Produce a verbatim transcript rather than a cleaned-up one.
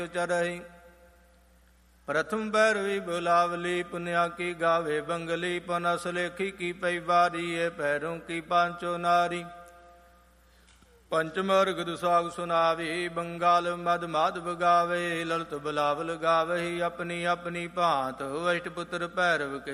चरहि। प्रथम भैरवी बुलावली पुन्या की गावे बंगली। पनस लेखी की पई बारी ये पैरों की पांचों नारी। पंचमर्ग दुसाग सुनावी बंगाल मद माधव गावे। ललित बुलावल गावही अपनी अपनी भांत। अष्टपुत्र भैरव के